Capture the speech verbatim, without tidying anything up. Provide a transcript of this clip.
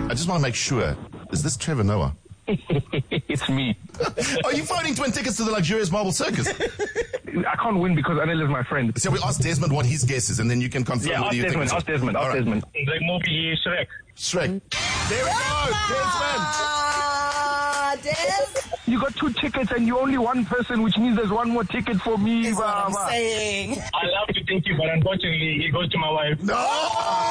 I just want to make sure. Is this Trevor Noah? It's me. Are you phoning to win tickets to the luxurious Marble Circus? I can't win because Anil is my friend. So we ask Desmond what his guess is, and then you can confirm Yeah, whether ask you Desmond, think ask Desmond, All ask right. Desmond. The movie Shrek. Shrek. There we go, Desmond. Ah, Des. You got two tickets and you're only one person, which means there's one more ticket for me. That's what I'm Baba. saying. I love to thank you, but unfortunately, it goes to my wife. No!